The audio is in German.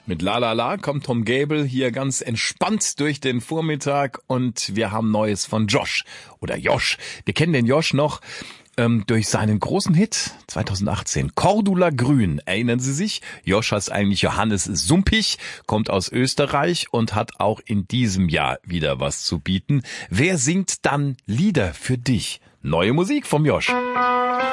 Mit La La La kommt Tom Gable hier ganz entspannt durch den Vormittag und wir haben Neues von Josh oder Josh. Wir kennen den Josh noch durch seinen großen Hit 2018, Cordula Grün. Erinnern Sie sich? Josh heißt eigentlich Johannes Sumpich, kommt aus Österreich und hat auch in diesem Jahr wieder was zu bieten. Wer singt dann Lieder für dich? Neue Musik vom Josh.